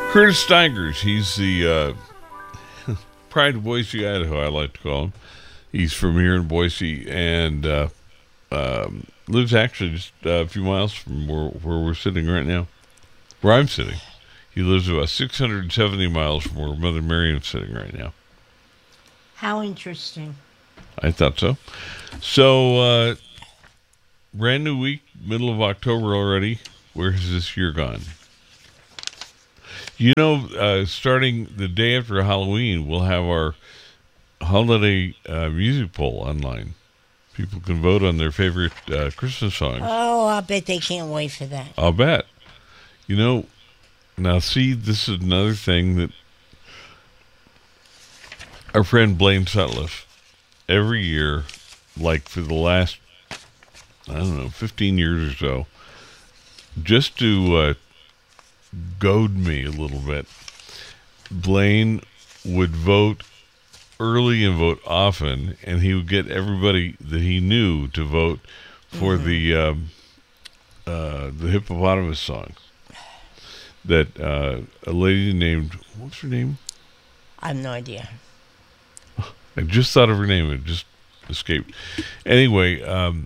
Curtis Steigers, he's the pride of Boise, Idaho, I like to call him. He's from here in Boise and lives actually just a few miles from where we're sitting right now, where I'm sitting. He lives about 670 miles from where Mother Marian's sitting right now. How interesting. I thought so. So, brand new week, middle of October already. Where has this year gone? You know, starting the day after Halloween, we'll have our holiday music poll online. People can vote on their favorite Christmas songs. Oh, I bet they can't wait for that. I'll bet. You know, now see, this is another thing that our friend Blaine Sutliff, every year, like for the last, 15 years or so, just to goad me a little bit, Blaine would vote early and vote often, and he would get everybody that he knew to vote for the hippopotamus song that a lady named, what's her name? I have no idea. I just thought of her name. It just escaped. Anyway,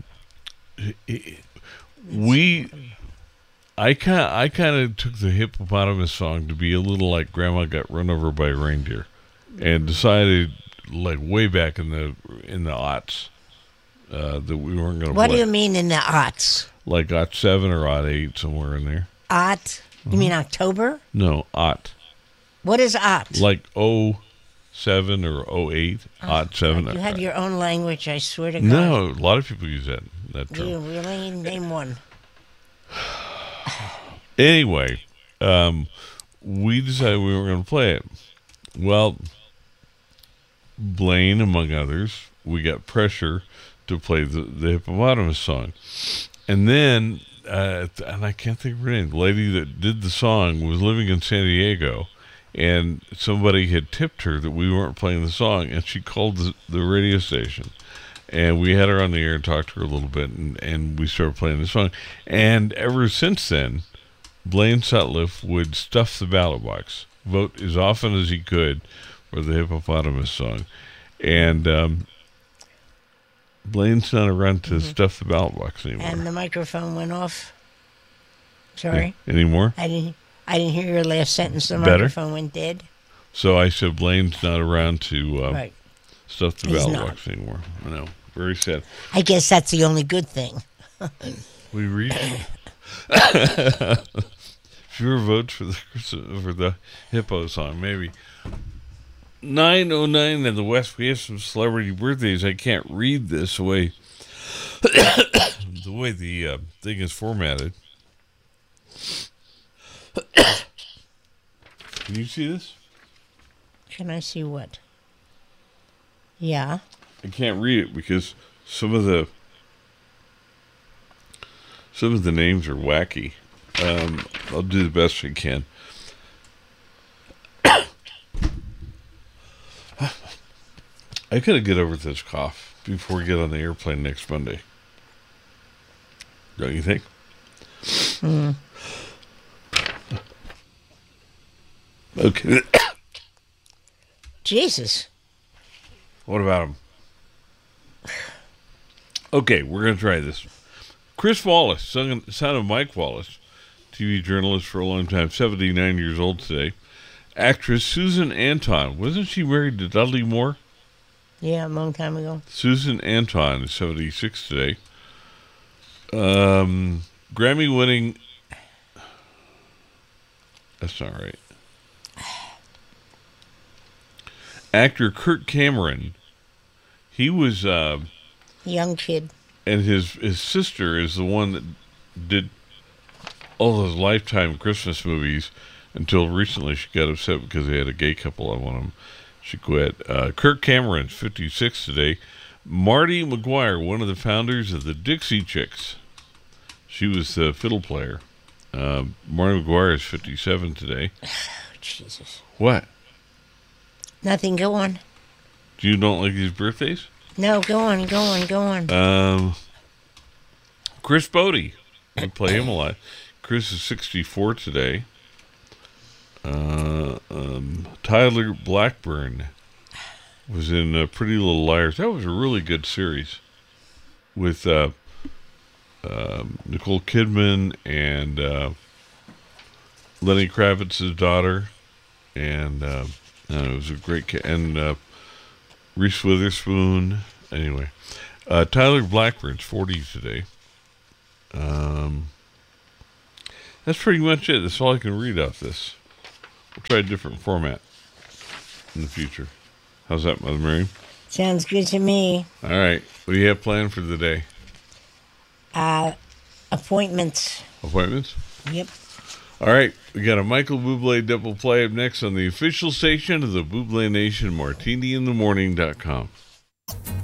I kind of took the hippopotamus song to be a little like Grandma Got Run Over by a Reindeer, and decided like way back in the aughts that we weren't going to. What do you mean in the aughts? Like aught 7 or aught 8, somewhere in there. Aught? You mean October? No, aught. What is aught? Like 07 or 08, aught 7. You have your own language, I swear to God. No, a lot of people use that term. You really? Name one. Anyway, we decided we weren't going to play it. Well, Blaine, among others, we got pressure to play the hippopotamus song. And then, and I can't think of her name, the lady that did the song was living in San Diego, and somebody had tipped her that we weren't playing the song, and she called the radio station. And we had her on the air and talked to her a little bit, and we started playing the song. And ever since then, Blaine Sutliff would stuff the ballot box, vote as often as he could for the hippopotamus song. And Blaine's not around to stuff the ballot box anymore. And the microphone went off. Sorry? Yeah. Anymore? I didn't hear your last sentence. The Better? microphone went dead. So I said Blaine's not around to Right. stuff the He's ballot not. box anymore. I know. Very sad. I guess that's the only good thing. We reached fewer votes for the hippo song, maybe. 9:09 in the West. We have some celebrity birthdays. I can't read this the way the thing is formatted. Can you see this? Can I see what? Yeah. I can't read it because some of the names are wacky. I'll do the best I can. I gotta get over this cough before we get on the airplane next Monday. Don't you think? Okay. Jesus. What about him? Okay, we're going to try this. Chris Wallace, son of Mike Wallace, TV journalist for a long time, 79 years old today. Actress Susan Anton. Wasn't she married to Dudley Moore? Yeah, a long time ago. Susan Anton is 76 today. Grammy-winning... That's not right. Actor Kirk Cameron. He was... Young kid. And his sister is the one that did all those Lifetime Christmas movies until recently she got upset because they had a gay couple on one of them. She quit. Kirk Cameron's 56 today. Marty McGuire, one of the founders of the Dixie Chicks. She was the fiddle player. Marty McGuire is 57 today. Oh, Jesus. What? Nothing. Go on. You don't like these birthdays? No, go on. Chris Bodie. I play him a lot. Chris is 64 today. Tyler Blackburn was in Pretty Little Liars. That was a really good series with Nicole Kidman and Lenny Kravitz's daughter, and it was a great and Reese Witherspoon. Anyway, Tyler Blackburn's 40 today. That's pretty much it. That's all I can read off this. We'll try a different format in the future. How's that, Mother Mary? Sounds good to me. All right. What do you have planned for the day? Appointments. Appointments? Yep. All right. We got a Michael Bublé double play up next on the official station of the Bublé Nation, martiniinthemorning.com.